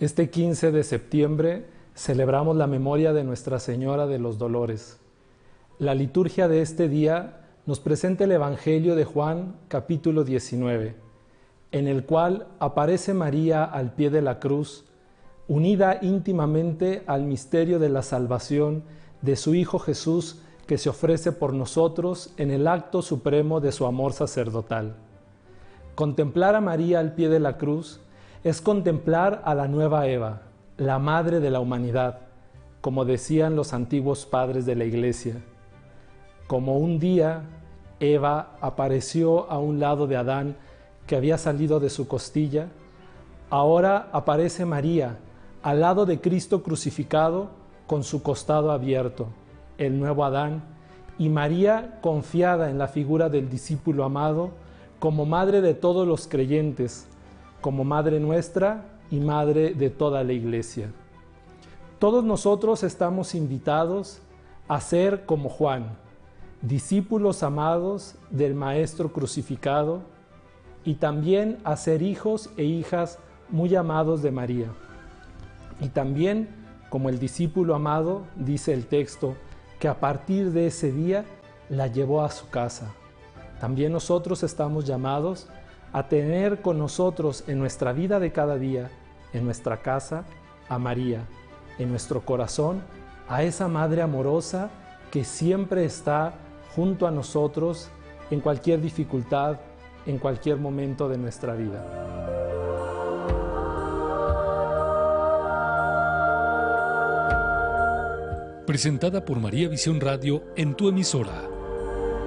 Este 15 de septiembre celebramos la memoria de Nuestra Señora de los Dolores. La liturgia de este día nos presenta el Evangelio de Juan, capítulo 19, en el cual aparece María al pie de la cruz, unida íntimamente al misterio de la salvación de su Hijo Jesús, que se ofrece por nosotros en el acto supremo de su amor sacerdotal. Contemplar a María al pie de la cruz es contemplar a la nueva Eva, la madre de la humanidad, como decían los antiguos padres de la Iglesia. Como un día Eva apareció a un lado de Adán que había salido de su costilla, ahora aparece María al lado de Cristo crucificado con su costado abierto, el nuevo Adán, y María confiada en la figura del discípulo amado como madre de todos los creyentes, como madre nuestra y madre de toda la Iglesia. Todos nosotros estamos invitados a ser como Juan, discípulos amados del Maestro crucificado, y también a ser hijos e hijas muy amados de María. Y también, como el discípulo amado, dice el texto, que a partir de ese día la llevó a su casa. También nosotros estamos llamados a tener con nosotros en nuestra vida de cada día, en nuestra casa, a María, en nuestro corazón, a esa Madre amorosa que siempre está junto a nosotros en cualquier dificultad, en cualquier momento de nuestra vida. Presentada por María Visión Radio en tu emisora.